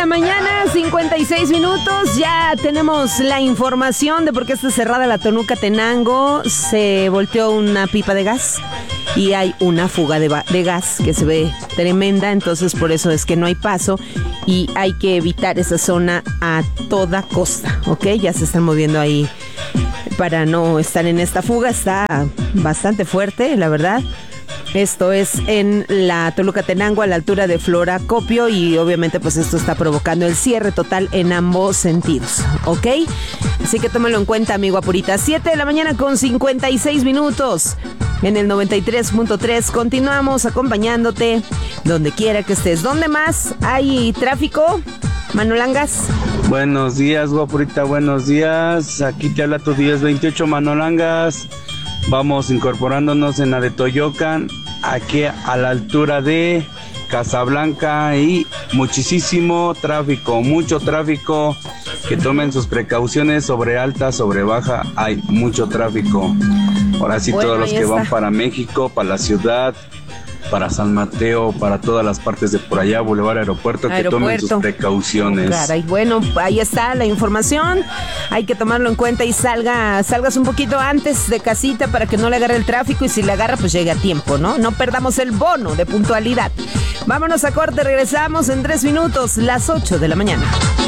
la mañana, 56 minutos. Ya tenemos la información de por qué está cerrada la Toluca-Tenango. Se volteó una pipa de gas y hay una fuga de gas que se ve tremenda. Entonces por eso es que no hay paso y hay que evitar esa zona a toda costa, ¿ok? Ya se están moviendo ahí para no estar en esta fuga. Está bastante fuerte, la verdad. Esto es en la Toluca-Tenango a la altura de Floracopio y obviamente pues esto está provocando el cierre total en ambos sentidos, ¿ok? Así que tómalo en cuenta, amigo Apurita. 7 de la mañana con 56 minutos en el 93.3. Continuamos acompañándote donde quiera que estés. ¿Dónde más hay tráfico, Manolangas? Buenos días, Guapurita, buenos días. Aquí te habla tu 1028, Manolangas. Vamos incorporándonos en la de Toyocan, aquí a la altura de Casablanca y muchísimo tráfico, mucho tráfico. Que tomen sus precauciones sobre alta, sobre baja, hay mucho tráfico. Ahora sí, bueno, todos los que van para México, para la ciudad, para San Mateo, para todas las partes de por allá, Boulevard Aeropuerto, que tomen sus precauciones. Caray, bueno, ahí está la información, hay que tomarlo en cuenta y salgas un poquito antes de casita para que no le agarre el tráfico y si le agarra pues llegue a tiempo, ¿no? No perdamos el bono de puntualidad. Vámonos a corte, regresamos en 3 minutos, las 8 de la mañana.